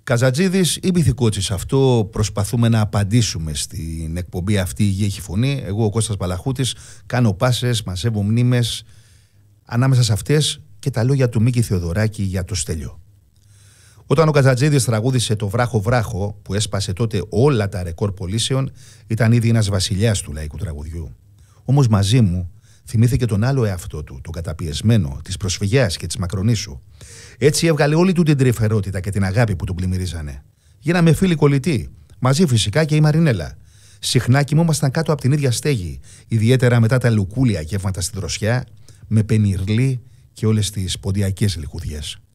Καζατζίδης ή Μπιθικότσης, αυτό προσπαθούμε να απαντήσουμε στην εκπομπή αυτή. Η Γη έχει φωνή. Εγώ, ο Κώστας Μπαλαχούτης, κάνω πάσες, μαζεύω μνήμες. Ανάμεσα σε αυτές και τα λόγια του Μίκη Θεοδωράκη για το Στέλιο. Όταν ο Καζατζίδης τραγούδισε το Βράχο Βράχο, που έσπασε τότε όλα τα ρεκόρ πωλήσεων, ήταν ήδη ένας βασιλιάς του λαϊκού τραγουδιού. Όμως μαζί μου θυμήθηκε τον άλλο εαυτό του, τον καταπιεσμένο, της προσφυγιάς και της Μακρονήσου. Έτσι έβγαλε όλη του την τρυφερότητα και την αγάπη που τον πλημμυρίζανε. Γίναμε φίλοι κολλητοί, μαζί φυσικά και η Μαρινέλα. Συχνά κοιμόμασταν κάτω από την ίδια στέγη, ιδιαίτερα μετά τα λουκούλια γεύματα στη δροσιά, με πενιρλί και όλες τις ποντιακές λιχουδιές.